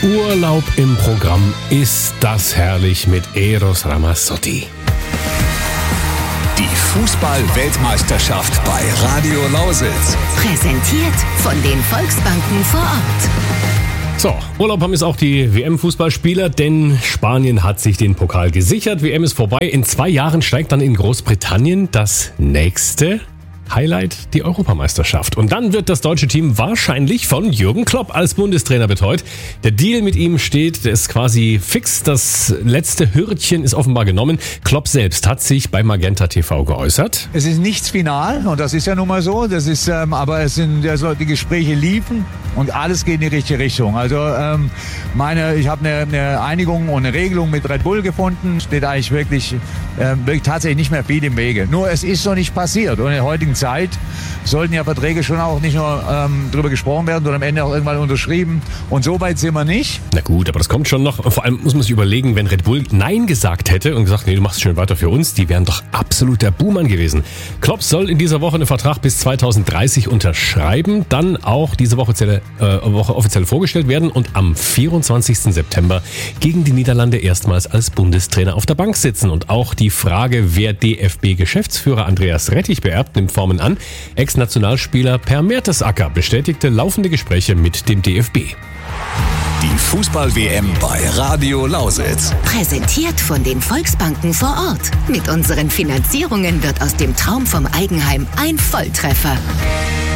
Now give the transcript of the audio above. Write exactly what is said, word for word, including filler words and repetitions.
Urlaub im Programm, ist das herrlich mit Eros Ramazzotti. Die Fußball-Weltmeisterschaft bei Radio Lausitz. Präsentiert von den Volksbanken vor Ort. So, Urlaub haben jetzt auch die W M-Fußballspieler, denn Spanien hat sich den Pokal gesichert. W M ist vorbei. In zwei Jahren steigt dann in Großbritannien das nächste Highlight, die Europameisterschaft. Und dann wird das deutsche Team wahrscheinlich von Jürgen Klopp als Bundestrainer betreut. Der Deal mit ihm steht, der ist quasi fix. Das letzte Hürtchen ist offenbar genommen. Klopp selbst hat sich bei Magenta T V geäußert. Es ist nichts final und das ist ja nun mal so. Das ist, ähm, aber es sind also die Gespräche liefen und alles geht in die richtige Richtung. Also ähm, meine, ich habe eine, eine Einigung und eine Regelung mit Red Bull gefunden. Steht eigentlich wirklich, äh, wirklich tatsächlich nicht mehr viel im Wege. Nur es ist noch nicht passiert. Und in der heutigen Zeit sollten ja Verträge schon auch nicht nur ähm, drüber gesprochen werden, sondern am Ende auch irgendwann unterschrieben. Und so weit sind wir nicht. Na gut, aber das kommt schon noch. Vor allem muss man sich überlegen, wenn Red Bull Nein gesagt hätte und gesagt, nee, du machst schön weiter für uns, die wären doch absolut der Buhmann gewesen. Klopp soll in dieser Woche einen Vertrag bis zweitausenddreißig unterschreiben, dann auch diese Woche, äh, Woche offiziell vorgestellt werden und am vierundzwanzigsten September gegen die Niederlande erstmals als Bundestrainer auf der Bank sitzen. Und auch die Frage, wer D F B-Geschäftsführer Andreas Rettich beerbt, nimmt Formen an. Ex-Nationalspieler Per Mertesacker bestätigte laufende Gespräche mit dem D F B. Die Fußball-W M bei Radio Lausitz. Präsentiert von den Volksbanken vor Ort. Mit unseren Finanzierungen wird aus dem Traum vom Eigenheim ein Volltreffer.